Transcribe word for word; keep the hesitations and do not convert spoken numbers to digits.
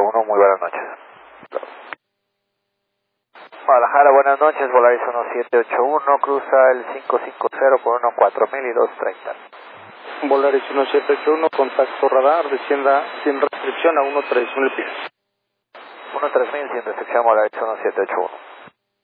uno, muy buenas noches. Guadalajara, buenas noches, Volaris uno siete ocho uno, cruza el cinco cinco cero por uno cuatro mil y dos treinta. Volaris uno siete ocho uno, contacto radar, descienda sin restricción a uno tres mil pies. uno tres mil sin restricción, Volaris uno siete ocho uno.